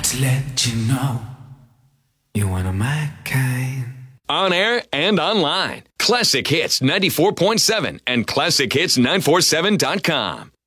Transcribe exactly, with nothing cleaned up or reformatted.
to let you know you're one of my kind. On air and online. Classic Hits ninety-four point seven and classic hits nine four seven dot com.